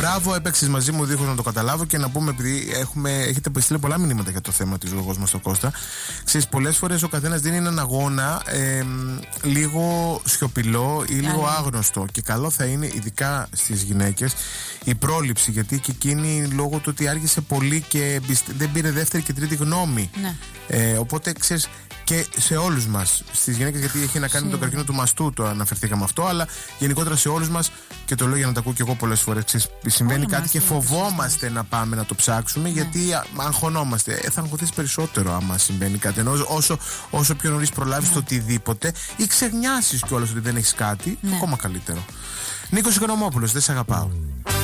Μπράβο, έπαιξες μαζί μου δίχως να το καταλάβω. Και να πούμε, επειδή έχετε στείλει πολλά μηνύματα για το θέμα της ζωγός μας στο Κώστα. Ξέρεις, πολλές φορές ο καθένας δίνει έναν αγώνα λίγο σιωπηλό ή λίγο άγνωστο. Και καλό θα είναι, ειδικά στις γυναίκες, η πρόληψη. Γιατί και εκείνη, λόγω του ότι άργησε πολύ και δεν πήρε δεύτερη και τρίτη γνώμη. Ναι. Οπότε ξέρεις, και σε όλους μας, στις γυναίκες, γιατί έχει να κάνει με τον καρκίνο του μαστού, το αναφερθήκαμε αυτό, αλλά γενικότερα σε όλους μας, και το λέω για να τα ακούω και εγώ πολλές φορές. Συμβαίνει κάτι και φοβόμαστε να πάμε να το ψάξουμε, γιατί αγχωνόμαστε. Θα αγχωθείς περισσότερο άμα συμβαίνει κάτι. Ενώ όσο πιο νωρίς προλάβεις το οτιδήποτε ή ξεγνιάσεις κιόλας ότι δεν έχεις κάτι, ακόμα καλύτερο. Νίκος Οικονομόπουλος, δεν σε αγαπάω.